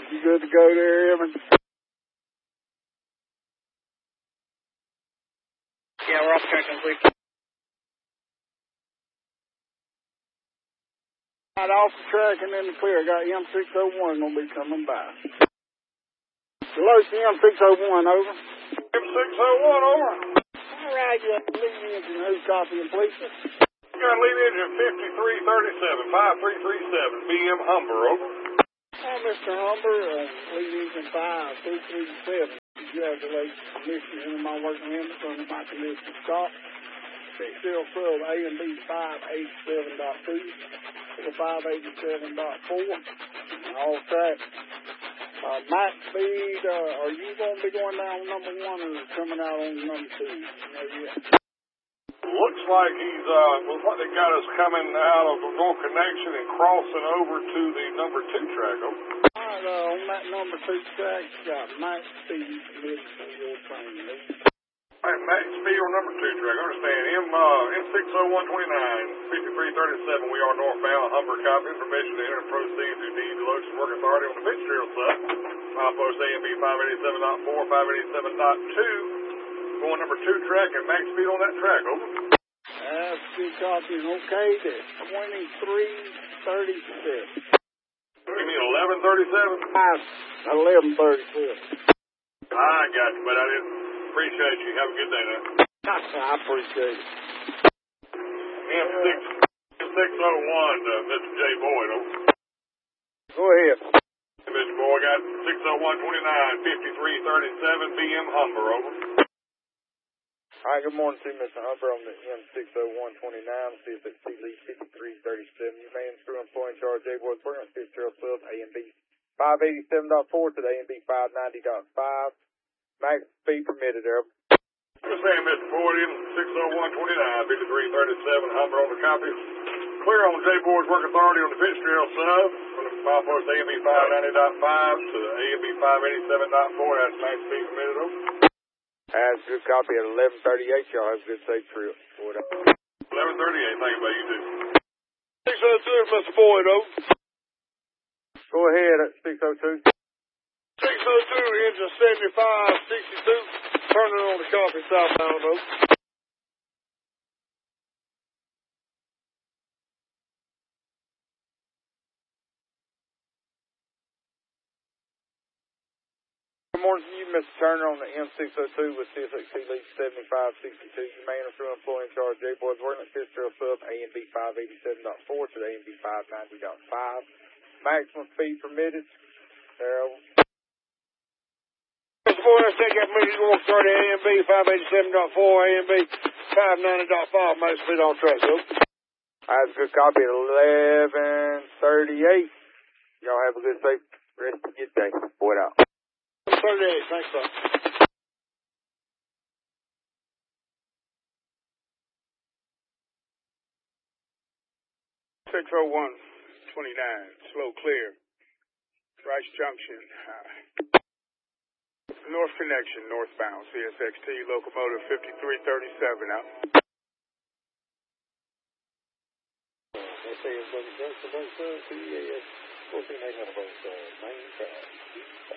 You good to go there, Evan? Yeah, we're off track and clear. Right off the track and in the clear. Got M601 gonna be coming by. Deloach, M601, over. M601, over. All right, you have to lead engine. Who's copying, please? Got lead engine 5337, 5337, BM Humber, over. Mr. Humber, lead engine 5337. Congratulations, Commissioner. In my working in from my Commissioner Scott. 6L sub A and B 587.2 to 587.4. All tracks. Max speed, are you going to be going down number 1 or coming out on number 2? Looks like he's, looks like they got us coming out of the North Connection and crossing over to the number 2 track. Over. All right, on that number 2 track, you got Max speed committed for your training. All right, Max speed on number 2 track. Understand, M60129, 5337, we are northbound, Humber, copy, permission to enter and proceed through D. Deloach's work authority on the Fitzgerald sub. Milepost AMB 587.4, 587.2. Going number 2 track and max speed on that track, over. That's good copy. Okay, that's 2336. You mean 1137? 1136. I got you, but I didn't appreciate you. Have a good day now. I appreciate it. M601, Mr. J. Boyd, over. Go ahead. Mr. Boyd, got 60129, 5337, BM Humber, over. All right, good morning to you, Mr. Humber, on the M60129, CSXT lead 5337. You may and crew employee in charge, J. Boyd, working on Fitzgerald Sub, A&B 587.4 to the A&B 590.5. Max speed permitted, there. I'm saying, Mr. Boyd, M60129, 5337, Humber on the copy. Clear on J. Boyd's work authority on the Fitzgerald Sub, from the milepost A&B 590.5 to the A&B 587.4. That's max speed permitted, over. That's a good copy at 1138. Y'all have a good safe trip. 1138, thank you, buddy. You too. 602, Mr. Boyd, over. Go ahead at 602. 602, engine 7562, turning on the copy southbound, over. Good morning to you, Mr. Turner, on the M602 with CSXT lead 7562. You may and crew employee in charge, J. Boyd's working at Fitzgerald Sub, A&B 587.4 to the A&B 590.5. Maximum speed permitted. There. Mr. Boyd, let's take that meeting. We're going to start at A&B 587.4, A&B 590.5, max speed on track, over. That's a good copy at 1138. Y'all have a good safe rest of your day. Boyd out. 38, thanks, sir. 60129, slow clear. Rice Junction, North Connection, northbound, CSXT, locomotive 5337 out. They say it's going to be just about 2 EAS 14800 main track.